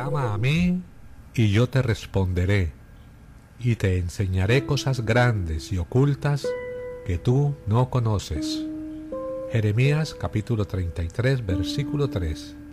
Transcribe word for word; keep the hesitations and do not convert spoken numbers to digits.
Clama a mí y yo te responderé, y te enseñaré cosas grandes y ocultas que tú no conoces. Jeremías capítulo treinta y tres, versículo tres.